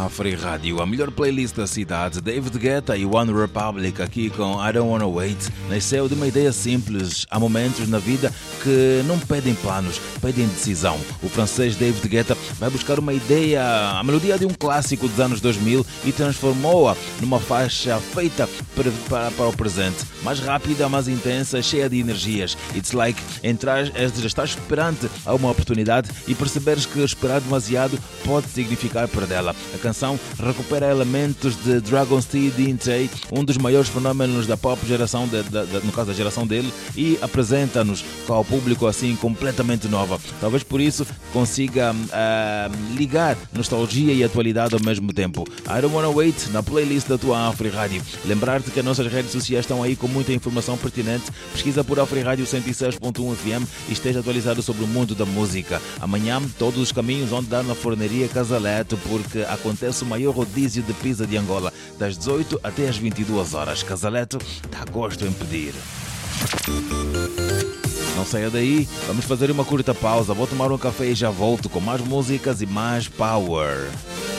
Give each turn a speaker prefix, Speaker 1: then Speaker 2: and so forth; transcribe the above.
Speaker 1: Afri Rádio, a melhor playlist da cidade. David Guetta e One Republic aqui com I Don't Wanna Wait. Nasceu de uma ideia simples. Há momentos na vida que não pedem planos, pedem decisão. O francês David Guetta vai buscar uma ideia, a melodia de um clássico dos anos 2000 e transformou-a numa faixa feita para o presente. Mais rápida, mais intensa, cheia de energias. It's like estás perante a uma oportunidade e perceberes que esperar demasiado pode significar perdê-la. A canção recupera elementos de Dragon's Teeth e Intei, um dos maiores fenómenos da pop geração, no caso da geração dele, e apresenta-nos ao público assim completamente nova. Talvez por isso consiga ligar nostalgia e atualidade ao mesmo tempo. I Don't Wanna Wait na playlist da tua Afri Rádio. Lembrar-te que as nossas redes sociais estão aí com muita informação pertinente. Pesquisa por Afri Rádio 106.1 FM e esteja atualizado sobre o mundo da música. Amanhã todos os caminhos vão dar na forneria Casaleto, porque acontece o maior rodízio de pizza de Angola, das 18 até às 22 horas. Casaleto dá gosto em pedir. Não saia daí, vamos fazer uma curta pausa. Vou tomar um café e já volto com mais músicas e mais power.